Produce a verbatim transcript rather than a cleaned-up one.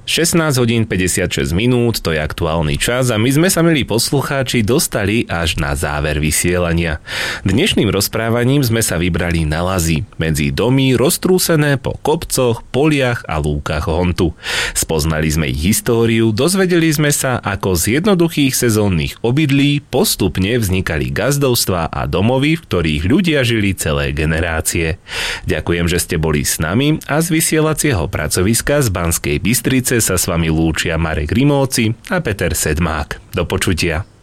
šestnásť hodín päťdesiatšesť minút, to je aktuálny čas a my sme sa, milí poslucháči, dostali až na záver vysielania. Dnešným rozprávaním sme sa vybrali na lazy, medzi domy roztrúsené po kopcoch, poliach a lúkach hontu. Spoznali sme ich históriu, dozvedeli sme sa, ako z jednoduchých sezónnych obydlí postupne vznikali gazdovstvá a domovy, v ktorých ľudia žili celé generácie. Ďakujem, že ste boli s nami a z vysielacieho pracoviska z Banskej Bystrice sa s vami lúčia Marek Rimóci a Peter Sedmák. Do počutia.